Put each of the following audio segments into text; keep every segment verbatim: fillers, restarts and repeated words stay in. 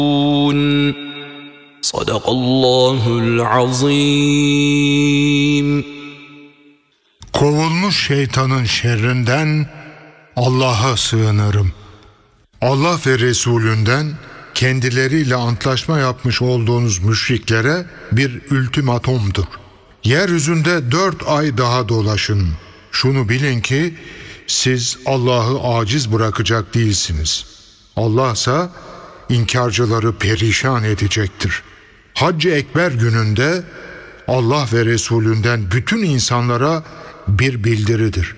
Sadakallahul azim. Kovulmuş şeytanın şerrinden Allah'a sığınırım. Allah ve Resulünden kendileriyle antlaşma yapmış olduğunuz müşriklere bir ultimatomdur. Yeryüzünde dört ay daha dolaşın. Şunu bilin ki siz Allah'ı aciz bırakacak değilsiniz. Allah ise inkarcıları perişan edecektir. Hac-ı Ekber gününde Allah ve Resulünden bütün insanlara bir bildiridir.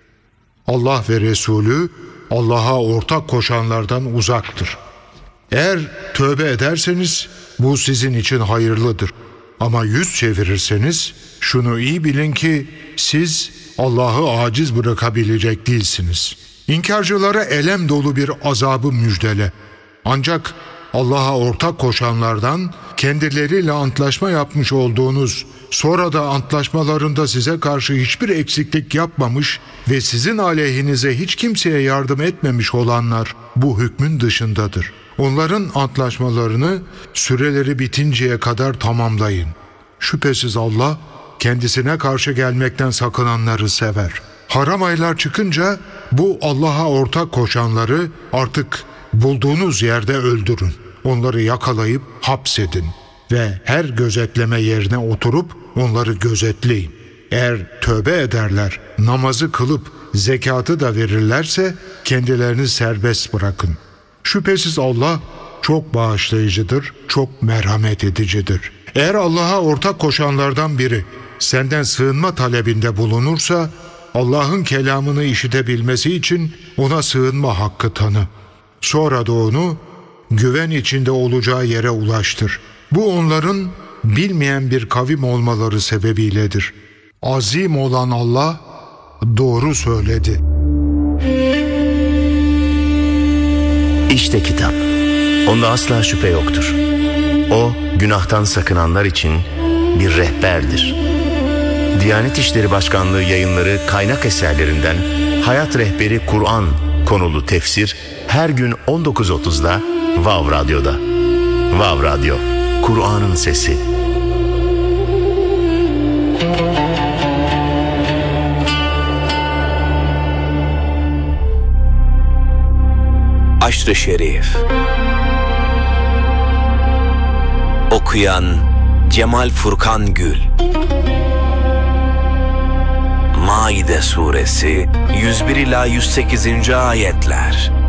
Allah ve Resulü Allah'a ortak koşanlardan uzaktır. Eğer tövbe ederseniz bu sizin için hayırlıdır. Ama yüz çevirirseniz şunu iyi bilin ki siz Allah'ı aciz bırakabilecek değilsiniz. İnkarcılara elem dolu bir azabı müjdele. Ancak Allah'a ortak koşanlardan kendileriyle antlaşma yapmış olduğunuz, sonra da antlaşmalarında size karşı hiçbir eksiklik yapmamış ve sizin aleyhinize hiç kimseye yardım etmemiş olanlar bu hükmün dışındadır. Onların antlaşmalarını süreleri bitinceye kadar tamamlayın. Şüphesiz Allah kendisine karşı gelmekten sakınanları sever. Haram aylar çıkınca bu Allah'a ortak koşanları artık bulduğunuz yerde öldürün. Onları yakalayıp hapsedin ve her gözetleme yerine oturup onları gözetleyin. Eğer tövbe ederler, namazı kılıp zekatı da verirlerse kendilerini serbest bırakın. Şüphesiz Allah çok bağışlayıcıdır, çok merhamet edicidir. Eğer Allah'a ortak koşanlardan biri senden sığınma talebinde bulunursa, Allah'ın kelamını işitebilmesi için ona sığınma hakkı tanı. Sonra da onu güven içinde olacağı yere ulaştır. Bu onların bilmeyen bir kavim olmaları sebebiyledir. Azim olan Allah doğru söyledi. İşte kitap. Onda asla şüphe yoktur. O, günahtan sakınanlar için bir rehberdir. Diyanet İşleri Başkanlığı yayınları kaynak eserlerinden Hayat Rehberi Kur'an konulu tefsir her gün on dokuz otuzda Vav Radyo'da. Vav Radyo, Kur'an'ın sesi. Aşr-ı Şerif. Okuyan Cemal Furkan Gül. Maide Suresi yüz bir ila yüz sekizinci ayetler.